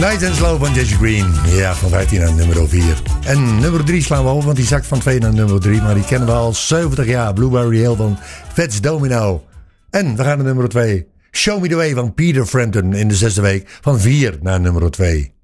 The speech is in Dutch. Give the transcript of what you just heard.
Night and Slow van Jesse Green. Ja, van 15 naar nummer 4. En nummer 3 slaan we over, want die zakt van 2 naar nummer 3. Maar die kennen we al 70 jaar. Blueberry Hill van Fats Domino. En we gaan naar nummer 2. Show Me The Way van Peter Frampton in de 6e week. Van 4 naar nummer 2.